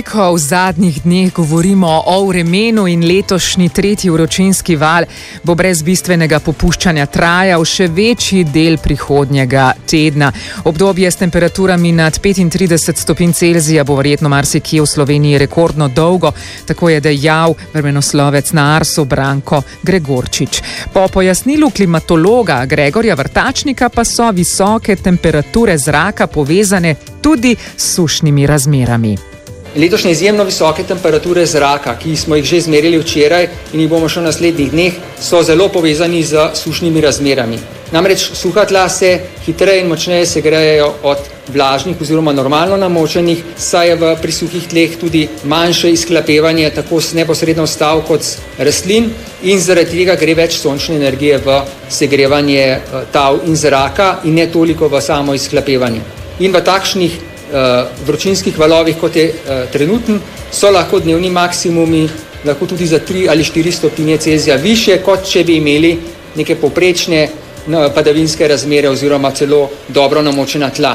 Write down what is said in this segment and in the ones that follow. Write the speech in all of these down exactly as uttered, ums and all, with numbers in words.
Ko v zadnjih dneh govorimo o vremenu in letošnji tretji vročinski val bo brez bistvenega popuščanja trajal še večji del prihodnjega tedna. Obdobje s temperaturami nad petintrideset stopinj Celzija bo verjetno marsikje v Sloveniji rekordno dolgo, tako je dejal vremenoslovec na Arsu Branko Gregorčič. Po pojasnilu klimatologa Gregorja Vrtačnika pa so visoke temperature zraka povezane tudi s sušnimi razmerami. Letošnje izjemno visoke temperature zraka, ki smo jih že izmerili včeraj in jih bomo še v naslednjih dneh, so zelo povezani z sušnimi razmerami. Namreč suha tla se hitreje in močneje segrejejo od vlažnih oziroma normalno namočenih, saj je v pri suhih tleh tudi manjše izhlapevanje tako s neposredno stav kot s rastlin in zaradi tega gre več sončne energije v segrevanje tal in zraka in ne toliko v samo izhlapevanje. In v takšnih vročinskih valovih, kot je uh, trenuten, so lahko dnevni maksimumi lahko tudi za tri ali štiri stopinje Celzija više, kot če bi imeli neke povprečne no, padavinske razmere oziroma celo dobro namočena tla.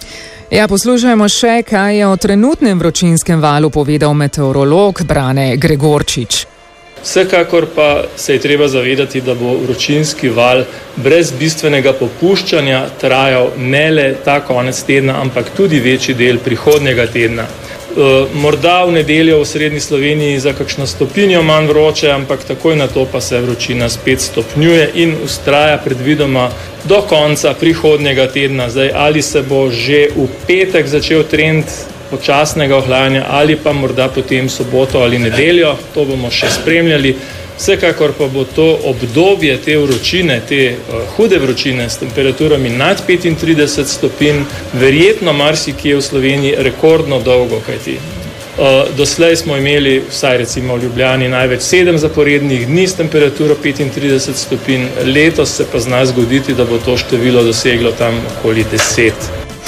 Ja, poslušajmo še, kaj je o trenutnem vročinskem valu povedal meteorolog Brane Gregorčič. Vsekakor pa se je treba zavedati, da bo vročinski val brez bistvenega popuščanja trajal ne le ta konec tedna, ampak tudi večji del prihodnjega tedna. E, morda v nedeljo v srednji Sloveniji za kakšno stopinjo manj vroče, ampak takoj na to pa se vročina spet stopnjuje in vztraja predvidoma do konca prihodnjega tedna. Zdaj, ali se bo že v petek začel trend počasnega ohlajanja ali pa morda potem soboto ali nedeljo, to bomo še spremljali. Vsekakor pa bo to obdobje te vročine, te uh, hude vročine s temperaturami nad petintrideset stopinj verjetno marsikje v Sloveniji rekordno dolgo, kajti uh, doslej smo imeli, vsaj recimo v Ljubljani, največ sedem zaporednih dni s temperaturo petintrideset stopinj, letos se pa zna zgoditi, da bo to število doseglo tam okoli deset.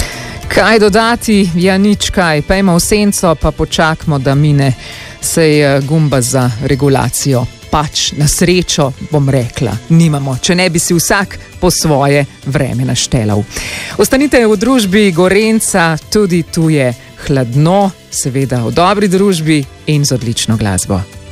Kaj dodati? Ja, nič kaj. Pejmo v senco, pa počakamo, da mine. Sej gumba za regulacijo. Pač na srečo, bom rekla, nimamo, če ne bi si vsak po svoje vreme naštelal. Ostanite v družbi Gorenca, tudi tu je hladno, seveda v dobri družbi in z odlično glasbo.